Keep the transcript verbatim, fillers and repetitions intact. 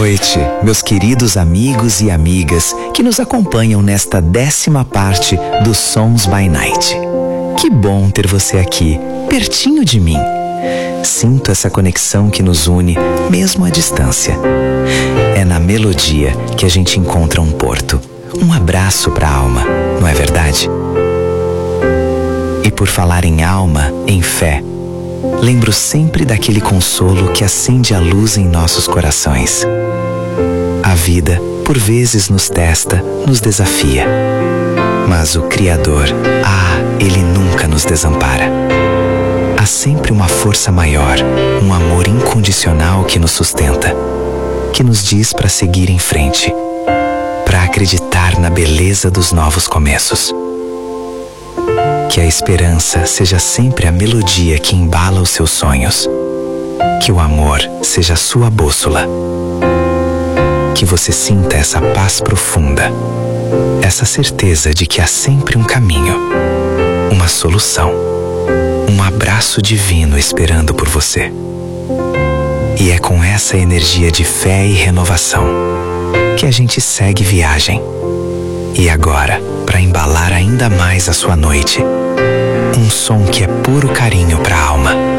noite, meus queridos amigos e amigas que nos acompanham nesta décima parte do Sons by Night. Que bom ter você aqui, pertinho de mim. Sinto essa conexão que nos une, mesmo à distância. É na melodia que a gente encontra um porto, um abraço para a alma, não é verdade? E por falar em alma, em fé, lembro sempre daquele consolo que acende a luz em nossos corações. A vida, por vezes, nos testa, nos desafia. Mas o Criador, ah, Ele nunca nos desampara. Há sempre uma força maior, um amor incondicional que nos sustenta, que nos diz para seguir em frente, para acreditar na beleza dos novos começos. Que a esperança seja sempre a melodia que embala os seus sonhos. Que o amor seja a sua bússola. Que você sinta essa paz profunda, essa certeza de que há sempre um caminho, uma solução, um abraço divino esperando por você. E é com essa energia de fé e renovação que a gente segue viagem. E agora, para embalar ainda mais a sua noite, um som que é puro carinho para a alma.